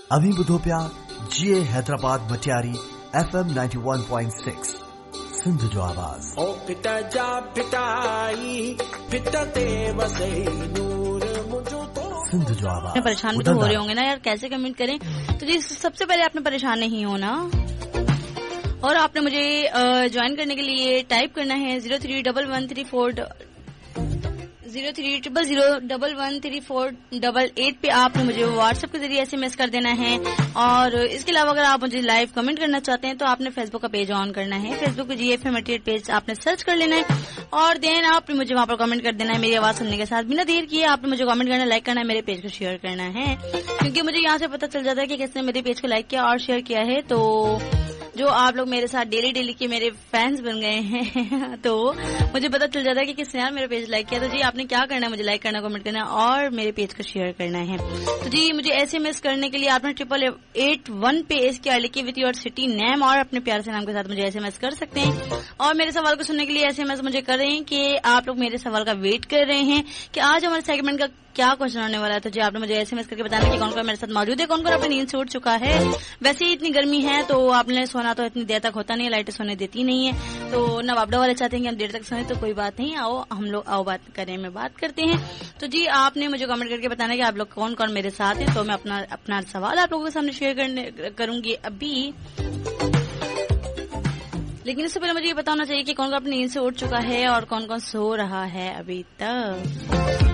अभी ॿुधो पिया GA हैदराबाद मटियारी FM 91.6 सिंध जो आवाज़। ओ पिता जा पिताई पिता ते वसे नूर मुझो तो सिंध जो आवाज़। परेशान भी तो हो रहे होंगे ना यार, कैसे कमेंट करें। तो जी सबसे पहले आपने परेशान नहीं होना और आपने मुझे ज्वाइन करने के लिए टाइप करना है 0300113488 पे आपने मुझे व्हाट्सएप के जरिए SMS कर देना है। और इसके अलावा अगर आप मुझे लाइव कमेंट करना चाहते हैं तो आपने फेसबुक का पेज ऑन करना है, फेसबुक पे GFM 88 पेज आपने सर्च कर लेना है और देन आपने मुझे वहां पर कमेंट कर देना है मेरी आवाज सुनने के साथ। बिना देर किए आपने मुझे कमेंट करना, लाइक करना है, मेरे पेज को शेयर करना है, क्योंकि मुझे यहाँ से पता चल जाता है कि किसने मेरे पेज को लाइक किया और शेयर किया है। तो जो आप लोग मेरे साथ डेली के मेरे फैंस बन गए हैं तो मुझे पता चल जाता है कि किसने यार मेरा पेज लाइक किया। तो जी आपने क्या करना है, मुझे लाइक करना, कमेंट करना और मेरे पेज को शेयर करना है। तो जी मुझे SMS करने के लिए आपने 8881 पे SKR लिखी विथ योर सिटी नेम और अपने प्यार से नाम के साथ मुझे SMS कर सकते हैं। और मेरे सवाल को सुनने के लिए SMS मुझे कर रहे हैं कि आप लोग मेरे सवाल का वेट कर रहे हैं कि आज हमारे सेगमेंट का क्या क्वेश्चन होने वाला है। तो जी आपने मुझे SMS करके बताना कि कौन कौन मेरे साथ मौजूद है, कौन कौन अपनी नींद से उठ चुका है। वैसे ही इतनी गर्मी है तो आपने सोना तो इतनी देर तक होता नहीं है, लाइटें सोने देती नहीं है। तो नवाबड़ा वाले चाहते हैं कि हम देर तक सोने, तो कोई बात नहीं, आओ हम लोग आओ बात करें में बात करते हैं। तो जी आपने मुझे कमेंट करके बताना कि आप लोग कौन कौन मेरे साथ हैं, तो मैं अपना सवाल आप लोगों के सामने शेयर करूंगी अभी। लेकिन इससे पहले मुझे ये बताना चाहिए कि कौन कौन अपनी नींद से उठ चुका है और कौन कौन सो रहा है अभी तक।